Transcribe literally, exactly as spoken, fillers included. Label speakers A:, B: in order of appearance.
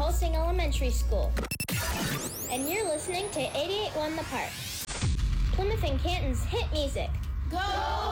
A: Mulsing Elementary School. And you're listening to eighty-eight point one The Park, Plymouth and Canton's hit music. Go!